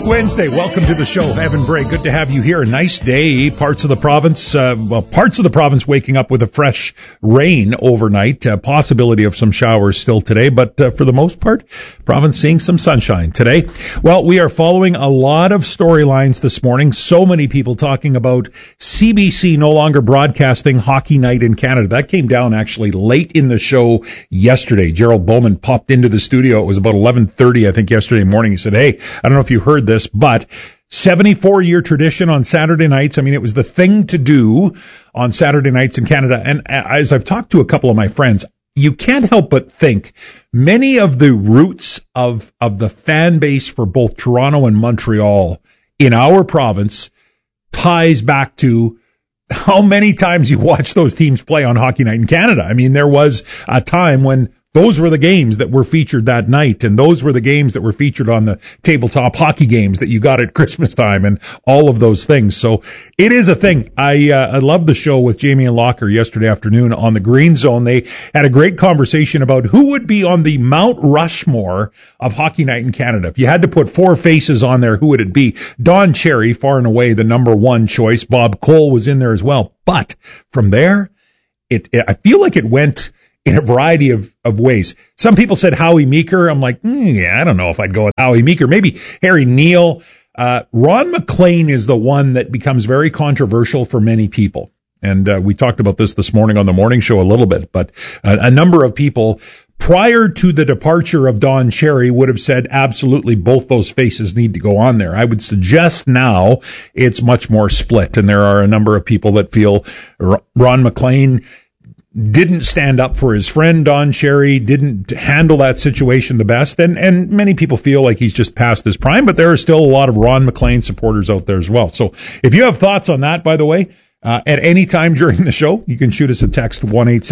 Great Wednesday. Welcome to the show. Evan Bray, good to have you here. A nice day. Parts of the province waking up with a fresh rain overnight. Possibility of some showers still today, but for the most part, province seeing some sunshine today. Well, we are following a lot of storylines this morning. So many people talking about CBC no longer broadcasting Hockey Night in Canada. That came down actually late in the show yesterday. Gerald Bowman popped into the studio. It was about 11:30, I think, yesterday morning. He said, "Hey, I don't know if you heard this, but 74-year tradition on Saturday nights. I mean, it was the thing to do on Saturday nights in Canada." And as I've talked to a couple of my friends, you can't help but think many of the roots of the fan base for both Toronto and Montreal in our province ties back to how many times you watch those teams play on Hockey Night in Canada. I mean, there was a time when those were the games that were featured that night, and those were the games that were featured on the tabletop hockey games that you got at Christmas time and all of those things. So it is a thing. I love the show with Jamie and Locker yesterday afternoon on the Green Zone. They had a great conversation about who would be on the Mount Rushmore of Hockey Night in Canada. If you had to put four faces on there, who would it be? Don Cherry, far and away the number one choice. Bob Cole was in there as well. But from there, I feel like it went in a variety of ways. Some people said Howie Meeker. I'm like, I don't know if I'd go with Howie Meeker. Maybe Harry Neal. Ron MacLean is the one that becomes very controversial for many people. And we talked about this morning on the morning show a little bit. But a number of people prior to the departure of Don Cherry would have said absolutely both those faces need to go on there. I would suggest now it's much more split. And there are a number of people that feel Ron MacLean didn't stand up for his friend Don Cherry, didn't handle that situation the best, and many people feel like he's just past his prime, but there are still a lot of Ron MacLean supporters out there as well. So if you have thoughts on that, by the way, at any time during the show, you can shoot us a text,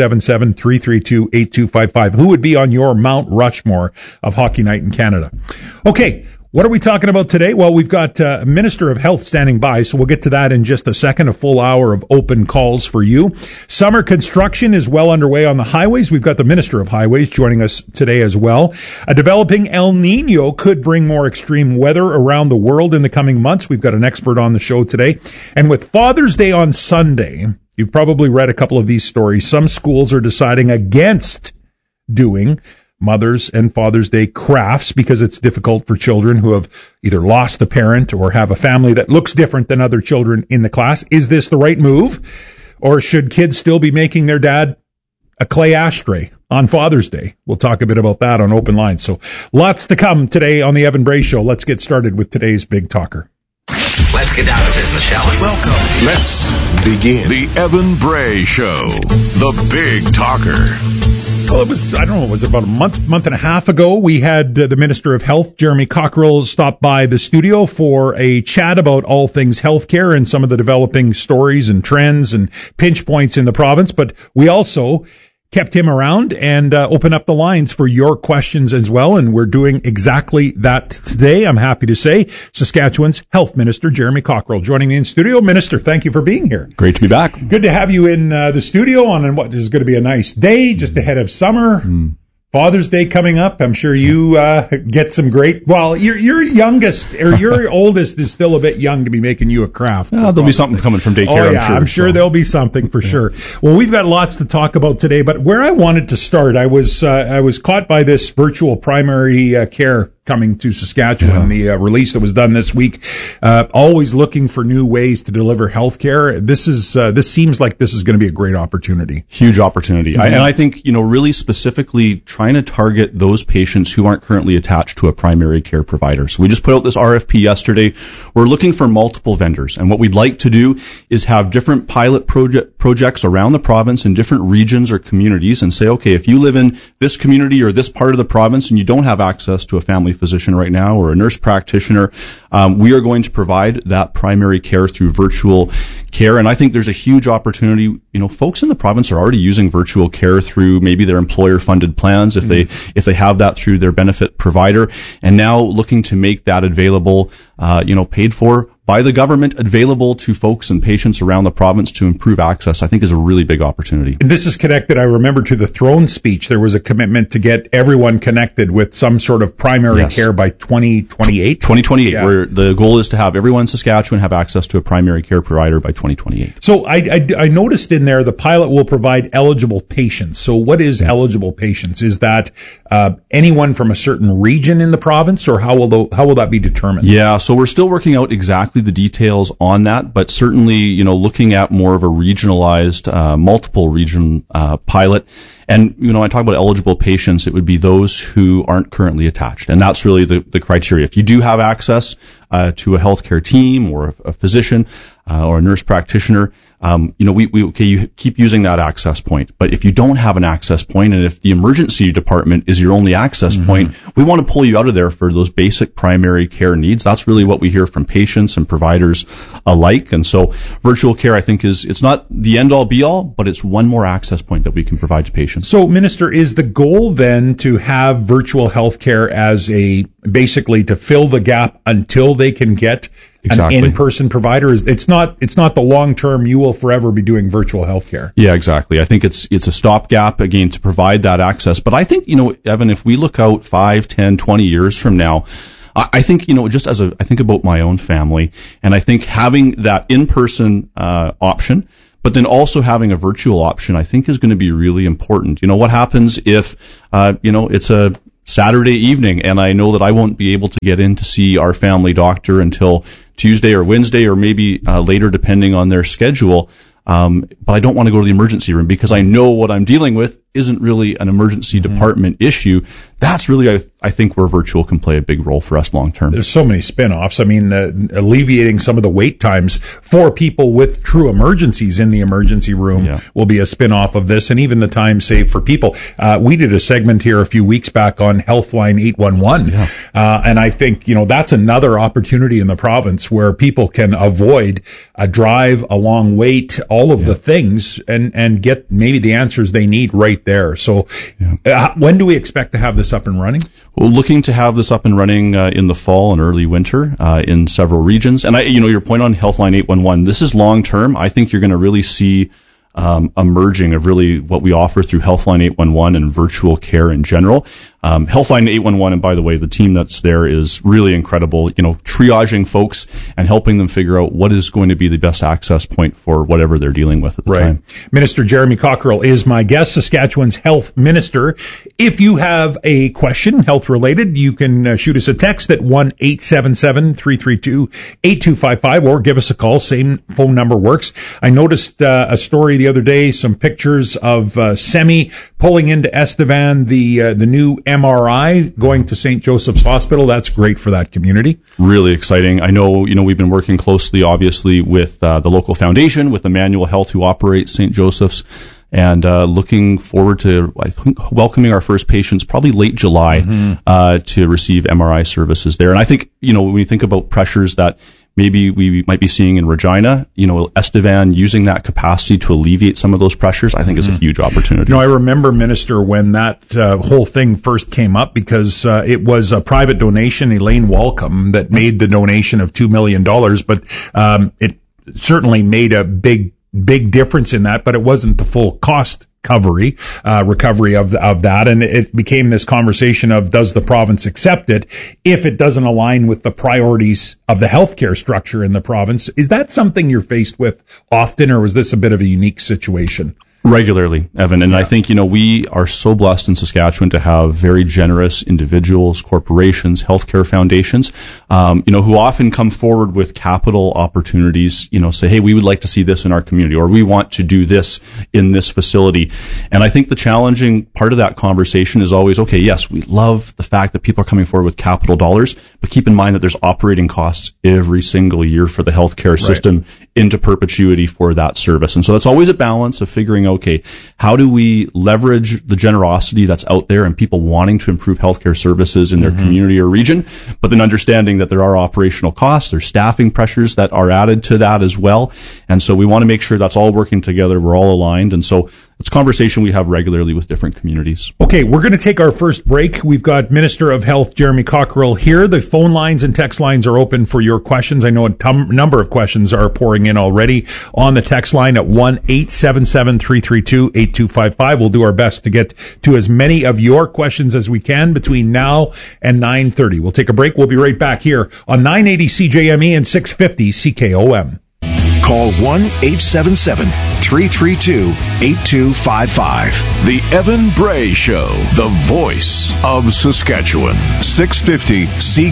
1-877-332-8255. Who would be on your Mount Rushmore of Hockey Night in Canada? Okay. What are we talking about today? Well, we've got Minister of Health standing by, so we'll get to that in just a second, a full hour of open calls for you. Summer construction is well underway on the highways. We've got the Minister of Highways joining us today as well. A developing El Nino could bring more extreme weather around the world in the coming months. We've got an expert on the show today. And with Father's Day on Sunday, you've probably read a couple of these stories. Some schools are deciding against doing Mother's and Father's Day crafts because it's difficult for children who have either lost a parent or have a family that looks different than other children in the class. Is this the right move? Or should kids still be making their dad a clay ashtray on Father's Day? We'll talk a bit about that on Open Lines. So lots to come today on the Evan Bray Show. Let's get started with today's Big Talker. Let's get down to business, shall we? Welcome. Let's begin. The Evan Bray Show, the Big Talker. Well, it was about a month and a half ago, we had the Minister of Health, Jeremy Cockrell, stop by the studio for a chat about all things healthcare and some of the developing stories and trends and pinch points in the province. But we also kept him around and open up the lines for your questions as well. And we're doing exactly that today. I'm happy to say Saskatchewan's Health Minister, Jeremy Cockrell, joining me in studio. Minister, thank you for being here. Great to be back. Good to have you in the studio on what is going to be a nice day just ahead of summer. Father's Day coming up. I'm sure you get some great. Well, your youngest or your oldest is still a bit young to be making you a craft. There'll be something coming from daycare. Oh yeah, I'm sure there'll be something for sure. Well, we've got lots to talk about today, but where I wanted to start, I was caught by this virtual primary care coming to Saskatchewan, the release that was done this week. Always looking for new ways to deliver healthcare. This seems like this is going to be a great opportunity. Huge opportunity. And I think, really specifically trying to target those patients who aren't currently attached to a primary care provider. So we just put out this RFP yesterday. We're looking for multiple vendors. And what we'd like to do is have different pilot projects around the province in different regions or communities and say, okay, if you live in this community or this part of the province and you don't have access to a family physician right now or a nurse practitioner, we are going to provide that primary care through virtual care. And I think there's a huge opportunity. Folks in the province are already using virtual care through maybe their employer funded plans if they have that through their benefit provider, and now looking to make that available, paid for by the government available to folks and patients around the province to improve access, I think is a really big opportunity. And this is connected, I remember, to the throne speech. There was a commitment to get everyone connected with some sort of primary care by 2028. 2028, where the goal is to have everyone in Saskatchewan have access to a primary care provider by 2028. So I noticed in there the pilot will provide eligible patients. So what is eligible patients? Is that anyone from a certain region in the province, or how will that be determined? Yeah, so we're still working out exactly the details on that, but certainly, looking at more of a regionalized, multiple region pilot. And, I talk about eligible patients, it would be those who aren't currently attached. And that's really the criteria. If you do have access to a healthcare team or a physician or a nurse practitioner, you keep using that access point. But if you don't have an access point, and if the emergency department is your only access point, we want to pull you out of there for those basic primary care needs. That's really what we hear from patients and providers alike. And so virtual care, I think, it's not the end all be all, but it's one more access point that we can provide to patients. So, Minister, is the goal then to have virtual healthcare as basically to fill the gap until they can get an in-person provider? It's not the long-term, you will forever be doing virtual healthcare. Yeah, exactly. I think it's a stopgap, again, to provide that access. But I think, Evan, if we look out 5, 10, 20 years from now, I think, just I think about my own family, and I think having that in-person option, but then also having a virtual option, I think is going to be really important. What happens if, it's a Saturday evening and I know that I won't be able to get in to see our family doctor until Tuesday or Wednesday or maybe later depending on their schedule. But I don't want to go to the emergency room because I know what I'm dealing with isn't really an emergency department issue. That's really, I think, where virtual can play a big role for us long term. There's so many spin-offs. I mean, alleviating some of the wait times for people with true emergencies in the emergency room will be a spin-off of this, and even the time saved for people. We did a segment here a few weeks back on Healthline 811, and I think, that's another opportunity in the province where people can avoid a drive, a long wait, all of the things, and get maybe the answers they need right there. So when do we expect to have this up and running? We're looking to have this up and running in the fall and early winter in several regions. And your point on Healthline 811, this is long term. I think you're going to really see a merging of really what we offer through Healthline 811 and virtual care in general. Healthline 811, and by the way, the team that's there is really incredible, triaging folks and helping them figure out what is going to be the best access point for whatever they're dealing with at the time. Minister Jeremy Cockrell is my guest, Saskatchewan's health minister. If you have a question, health related, you can shoot us a text at 1-877-332-8255 or give us a call. Same phone number works. I noticed a story the other day, some pictures of SEMI pulling into Estevan, the new MRI going to St. Joseph's Hospital. That's great for that community. Really exciting. I know, we've been working closely, obviously, with the local foundation, with Emmanuel Health, who operates St. Joseph's, and looking forward to, I think, welcoming our first patients probably late July to receive MRI services there. And I think, when we think about pressures that maybe we might be seeing in Regina, Estevan using that capacity to alleviate some of those pressures, I think is a huge opportunity. I remember, Minister, when that whole thing first came up, because it was a private donation, Elaine Walcom, that made the donation of $2 million, but it certainly made a big difference in that, but it wasn't the full cost recovery of that, and it became this conversation of, does the province accept it if it doesn't align with the priorities of the healthcare structure in the province? Is that something you're faced with often, or was this a bit of a unique situation? Regularly, Evan, and I think, we are so blessed in Saskatchewan to have very generous individuals, corporations, healthcare foundations, who often come forward with capital opportunities, say, hey, we would like to see this in our community, or we want to do this in this facility. And I think the challenging part of that conversation is always, okay, yes, we love the fact that people are coming forward with capital dollars, but keep in mind that there's operating costs every single year for the healthcare system into perpetuity for that service. And so that's always a balance of figuring out, okay, how do we leverage the generosity that's out there and people wanting to improve healthcare services in their community or region, but then understanding that there are operational costs, there's staffing pressures that are added to that as well. And so we want to make sure that's all working together, we're all aligned. And so it's a conversation we have regularly with different communities. Okay, we're going to take our first break. We've got Minister of Health Jeremy Cockrell here. The phone lines and text lines are open for your questions. I know a number of questions are pouring in already on the text line at 1-877-332-8255. We'll do our best to get to as many of your questions as we can between now and 9:30. We'll take a break. We'll be right back here on 980 CJME and 650 CKOM. Call 1-877-332-8255. The Evan Bray Show, the voice of Saskatchewan. 650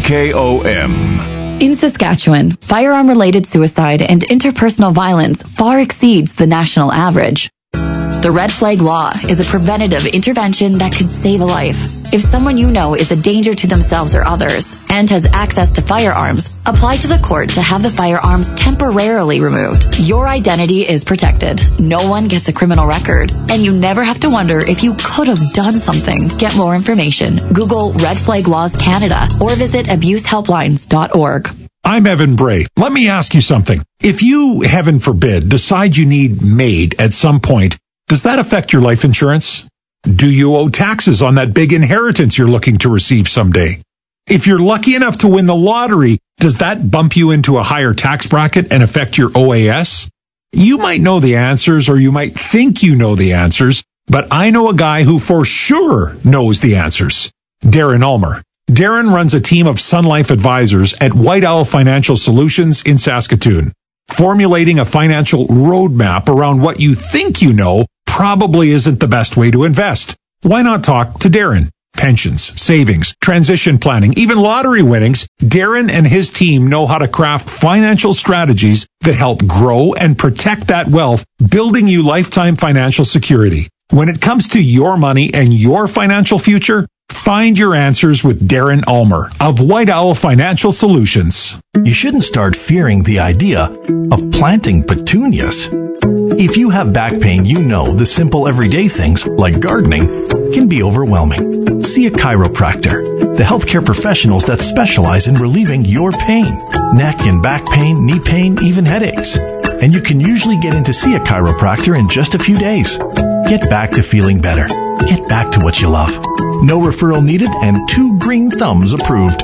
CKOM. In Saskatchewan, firearm-related suicide and interpersonal violence far exceeds the national average. The Red Flag Law is a preventative intervention that could save a life. If someone you know is a danger to themselves or others and has access to firearms, apply to the court to have the firearms temporarily removed. Your identity is protected. No one gets a criminal record, and you never have to wonder if you could have done something. Get more information. Google Red Flag Laws Canada or visit abusehelplines.org. I'm Evan Bray. Let me ask you something. If you, heaven forbid, decide you need MAID at some point, does that affect your life insurance? Do you owe taxes on that big inheritance you're looking to receive someday? If you're lucky enough to win the lottery, does that bump you into a higher tax bracket and affect your OAS? You might know the answers, or you might think you know the answers, but I know a guy who for sure knows the answers. Darren Ulmer. Darren runs a team of Sun Life advisors at White Owl Financial Solutions in Saskatoon. Formulating a financial roadmap around what you think you know probably isn't the best way to invest. Why not talk to Darren? Pensions, savings, transition planning, even lottery winnings, Darren and his team know how to craft financial strategies that help grow and protect that wealth, building you lifetime financial security. When it comes to your money and your financial future, find your answers with Darren Ulmer of White Owl Financial Solutions. You shouldn't start fearing the idea of planting petunias. If you have back pain, you know the simple everyday things, like gardening, can be overwhelming. See a chiropractor, the healthcare professionals that specialize in relieving your pain. Neck and back pain, knee pain, even headaches. And you can usually get in to see a chiropractor in just a few days. Get back to feeling better. Get back to what you love. No referral needed and 2 green thumbs approved.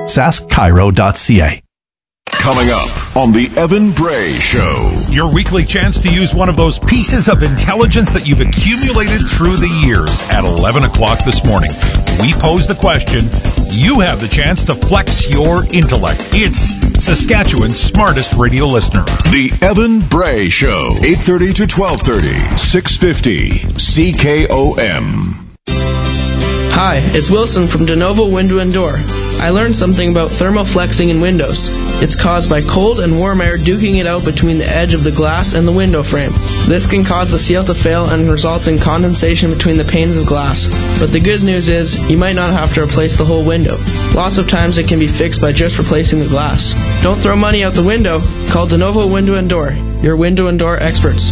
saskchiro.ca. Coming up on the Evan Bray Show. Your weekly chance to use one of those pieces of intelligence that you've accumulated through the years at 11 o'clock this morning. We pose the question. You have the chance to flex your intellect. It's Saskatchewan's smartest radio listener. The Evan Bray Show. 8:30 to 12:30. 650 CKOM. Hi, it's Wilson from DeNovo Window and Door. I learned something about thermal flexing in windows. It's caused by cold and warm air duking it out between the edge of the glass and the window frame. This can cause the seal to fail and results in condensation between the panes of glass. But the good news is, you might not have to replace the whole window. Lots of times it can be fixed by just replacing the glass. Don't throw money out the window. Call DeNovo Window and Door, your window and door experts.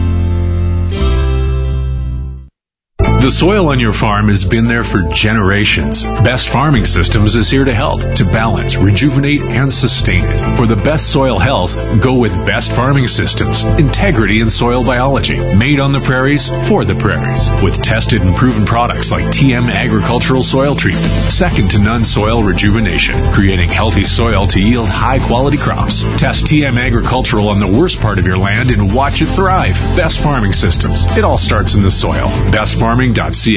The soil on your farm has been there for generations. Best Farming Systems is here to help, to balance, rejuvenate, and sustain it. For the best soil health, go with Best Farming Systems. Integrity in soil biology. Made on the prairies, for the prairies. With tested and proven products like TM Agricultural Soil Treatment. Second to none soil rejuvenation. Creating healthy soil to yield high-quality crops. Test TM Agricultural on the worst part of your land and watch it thrive. Best Farming Systems. It all starts in the soil. BestFarming.ca.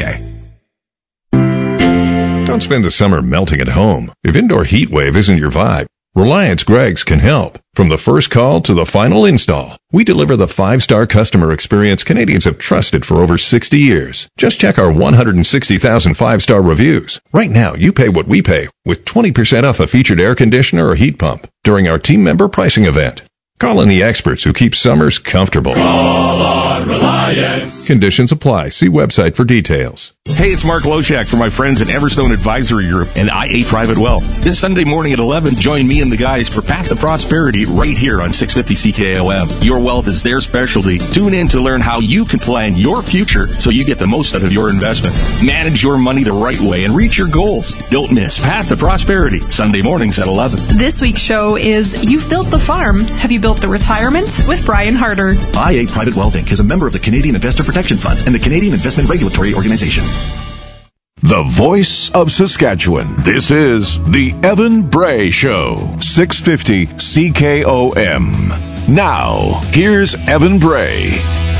Don't spend the summer melting at home. If indoor heat wave isn't your vibe, Reliance Greggs can help. From the first call to the final install, we deliver the 5-star customer experience Canadians have trusted for over 60 years. Just check our 160,000 5-star reviews. Right now, you pay what we pay with 20% off a featured air conditioner or heat pump during our team member pricing event. Call in the experts who keep summers comfortable. Call on Reliance. Conditions apply. See website for details. Hey, it's Mark Loshak from my friends at Everstone Advisory Group and IA Private Wealth. This Sunday morning at 11, join me and the guys for Path to Prosperity right here on 650 CKOM. Your wealth is their specialty. Tune in to learn how you can plan your future so you get the most out of your investment. Manage your money the right way and reach your goals. Don't miss Path to Prosperity, Sunday mornings at 11. This week's show is You've Built the Farm. Have you built Built the Retirement with Brian Harder. IA Private Wealth Inc. is a member of the Canadian Investor Protection Fund and the Canadian Investment Regulatory Organization. The voice of Saskatchewan. This is the Evan Bray Show. 650 CKOM. Now, here's Evan Bray.